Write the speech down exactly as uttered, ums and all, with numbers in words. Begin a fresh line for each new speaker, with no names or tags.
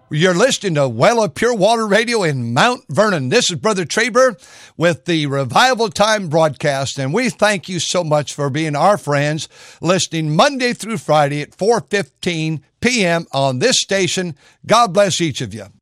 You're listening to Well of Pure Water Radio in Mount Vernon. This is Brother Traber with the Revival Time broadcast, and we thank you so much for being our friends, listening Monday through Friday at four fifteen p.m. on this station. God bless each of you.